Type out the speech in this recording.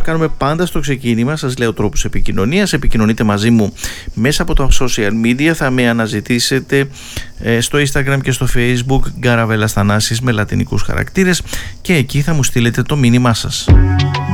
κάνουμε πάντα στο ξεκίνημα. Σας λέω τρόπους επικοινωνίας. Επικοινωνείτε μαζί μου μέσα από τα social media. Θα με αναζητήσετε στο Instagram και στο Facebook Γκαραβέλας Θανάσης με λατινικούς χαρακτήρες και εκεί θα μου στείλετε το μήνυμά σας.